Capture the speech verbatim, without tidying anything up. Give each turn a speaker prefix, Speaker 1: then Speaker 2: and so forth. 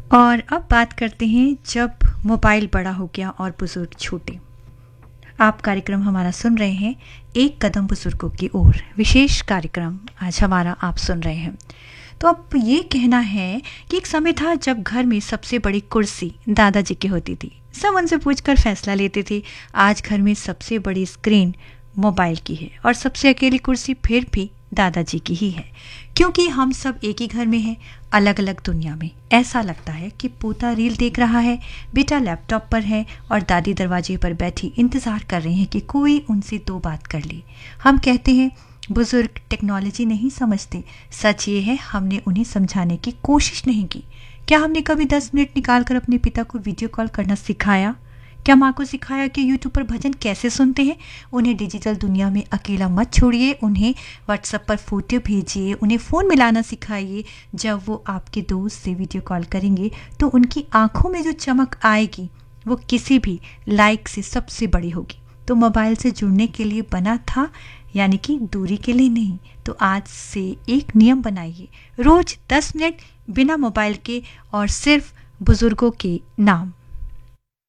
Speaker 1: और अब बात करते हैं जब मोबाइल बड़ा हो गया और बुजुर्ग छोटे। आप कार्यक्रम हमारा सुन रहे हैं एक कदम बुजुर्गों की ओर, विशेष कार्यक्रम आज हमारा आप सुन रहे हैं। तो अब ये कहना है कि एक समय था जब घर में सबसे बड़ी कुर्सी दादाजी की होती थी, सब उनसे पूछकर फैसला लेते थे। आज घर में सबसे बड़ी स्क्रीन मोबाइल की है और सबसे अकेली कुर्सी फिर भी दादाजी की ही है, क्योंकि हम सब एक ही घर में हैं, अलग अलग दुनिया में। ऐसा लगता है कि पोता रील देख रहा है, बेटा लैपटॉप पर है और दादी दरवाजे पर बैठी इंतज़ार कर रही हैं कि कोई उनसे दो बात कर ले। हम कहते हैं बुजुर्ग टेक्नोलॉजी नहीं समझते। सच ये है, हमने उन्हें समझाने की कोशिश नहीं की। क्या हमने कभी दस मिनट निकाल कर अपने पिता को वीडियो कॉल करना सिखाया? क्या माँ को सिखाया कि यूट्यूब पर भजन कैसे सुनते हैं? उन्हें डिजिटल दुनिया में अकेला मत छोड़िए, उन्हें व्हाट्सएप पर फोटो भेजिए, उन्हें फ़ोन मिलाना सिखाइए। जब वो आपके दोस्त से वीडियो कॉल करेंगे तो उनकी आंखों में जो चमक आएगी वो किसी भी लाइक से सबसे बड़ी होगी। तो मोबाइल से जुड़ने के लिए बना था, यानी कि दूरी के लिए नहीं। तो आज से एक नियम बनाइए, रोज़ दस मिनट बिना मोबाइल के और सिर्फ बुजुर्गों के नाम।